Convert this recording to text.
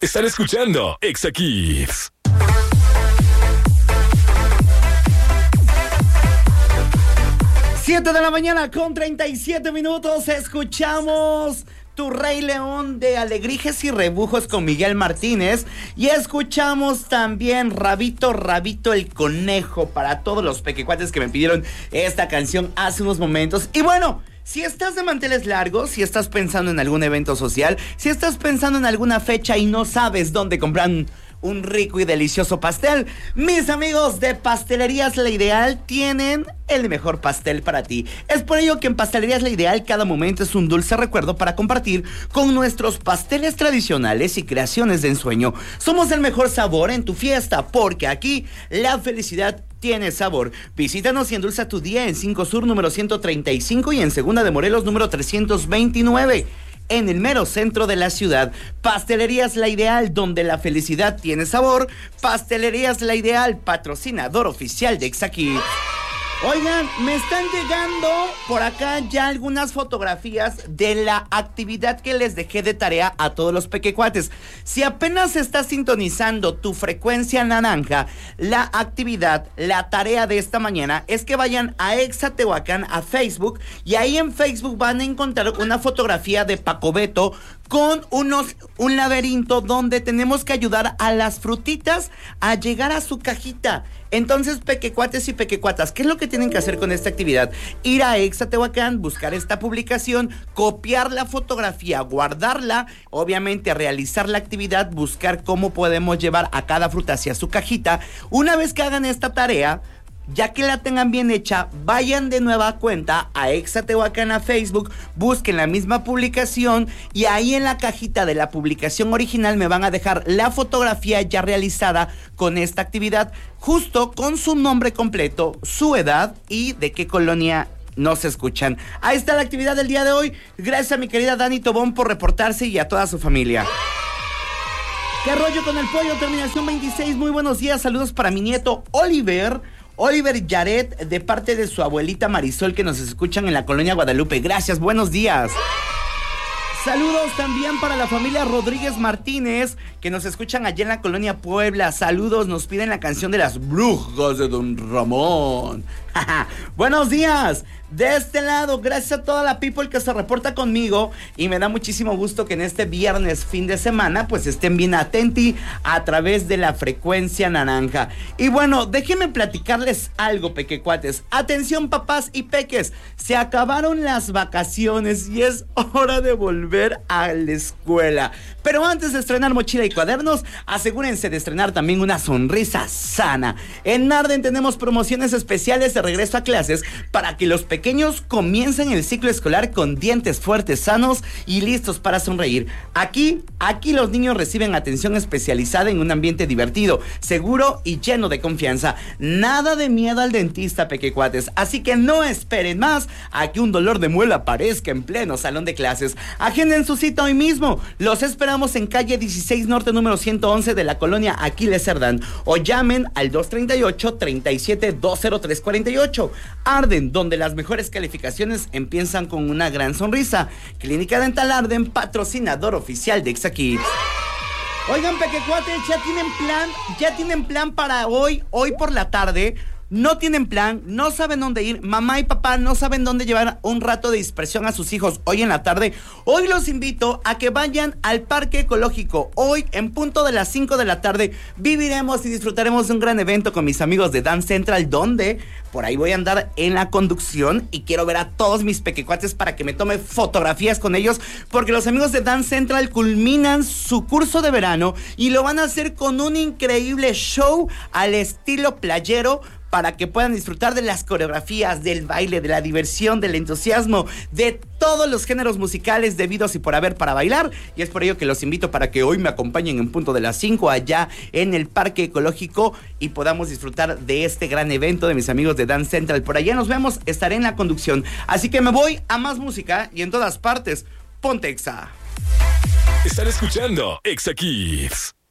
Están escuchando Exa Kids. Siete de la mañana con 37 minutos. Escuchamos Tu Rey León de Alebrijes y Rebujos con Miguel Martínez. Y escuchamos también Rabito, Rabito el Conejo, para todos los pequecuates que me pidieron esta canción hace unos momentos. Y bueno, si estás de manteles largos, si estás pensando en algún evento social, si estás pensando en alguna fecha y no sabes dónde comprar un rico y delicioso pastel, mis amigos de Pastelerías La Ideal tienen el mejor pastel para ti. Es por ello que en Pastelerías La Ideal cada momento es un dulce recuerdo para compartir con nuestros pasteles tradicionales y creaciones de ensueño. Somos el mejor sabor en tu fiesta, porque aquí la felicidad tiene sabor. Visítanos y endulza tu día en 5 Sur número 135 y en Segunda de Morelos número 329. En el mero centro de la ciudad. Pastelerías La Ideal, donde la felicidad tiene sabor. Pastelerías La Ideal, patrocinador oficial de Exa Kids. Oigan, me están llegando por acá ya algunas fotografías de la actividad que les dejé de tarea a todos los pequecuates. Si apenas estás sintonizando tu frecuencia naranja, la actividad, la tarea de esta mañana es que vayan a Exa Tehuacán, a Facebook, y ahí en Facebook van a encontrar una fotografía de Paco Beto con un laberinto donde tenemos que ayudar a las frutitas a llegar a su cajita. Entonces, pequecuates y pequecuatas, ¿qué es lo que tienen que hacer con esta actividad? Ir a Exa Tehuacán, buscar esta publicación, copiar la fotografía, guardarla, obviamente realizar la actividad, buscar cómo podemos llevar a cada fruta hacia su cajita. Una vez que hagan esta tarea, ya que la tengan bien hecha, vayan de nueva cuenta a Exa Tehuacán, a Facebook, busquen la misma publicación y ahí en la cajita de la publicación original me van a dejar la fotografía ya realizada con esta actividad, justo con su nombre completo, su edad y de qué colonia nos escuchan. Ahí está la actividad del día de hoy. Gracias a mi querida Dani Tobón por reportarse y a toda su familia. ¿Qué rollo con el pollo? Terminación 26. Muy buenos días. Saludos para mi nieto Oliver Yaret, de parte de su abuelita Marisol, que nos escuchan en la colonia Guadalupe. Gracias, buenos días. Saludos también para la familia Rodríguez Martínez, que nos escuchan allá en la colonia Puebla. Saludos, nos piden la canción de las brujas de Don Ramón. Buenos días. De este lado, gracias a toda la people que se reporta conmigo, y me da muchísimo gusto que en este viernes, fin de semana, pues estén bien atentos a través de la frecuencia naranja. Y bueno, déjenme platicarles algo, pequecuates. Atención, papás y peques, se acabaron las vacaciones y es hora de volver a la escuela. Pero antes de estrenar mochila y cuadernos, asegúrense de estrenar también una sonrisa sana. En Narden tenemos promociones especiales de regreso a clases para que los pequeños comiencen el ciclo escolar con dientes fuertes, sanos y listos para sonreír. Aquí los niños reciben atención especializada en un ambiente divertido, seguro y lleno de confianza. Nada de miedo al dentista, pequecuates. Así que no esperen más a que un dolor de muela aparezca en pleno salón de clases. Agenden su cita hoy mismo. Los esperamos en calle 16 Norte, número 111 de la colonia Aquiles Cerdán. O llamen al 238-37-20348. Arden, donde las mejores calificaciones empiezan con una gran sonrisa. Clínica Dental Arden, patrocinador oficial de Exa Kids. Oigan, pequecuates, ya tienen plan para hoy por la tarde. No tienen plan, no saben dónde ir, mamá y papá no saben dónde llevar un rato de dispersión a sus hijos hoy en la tarde. Hoy los invito a que vayan al Parque Ecológico. Hoy, en punto de las 5 de la tarde, viviremos y disfrutaremos de un gran evento con mis amigos de Dance Central, donde por ahí voy a andar en la conducción y quiero ver a todos mis pequecuates para que me tome fotografías con ellos, porque los amigos de Dance Central culminan su curso de verano y lo van a hacer con un increíble show al estilo playero, para que puedan disfrutar de las coreografías, del baile, de la diversión, del entusiasmo, de todos los géneros musicales debidos y por haber para bailar. Y es por ello que los invito para que hoy me acompañen en punto de las 5 allá en el Parque Ecológico y podamos disfrutar de este gran evento de mis amigos de Dance Central. Por allá nos vemos, estaré en la conducción. Así que me voy a más música y en todas partes, ponte Exa. Están escuchando Exa Kids.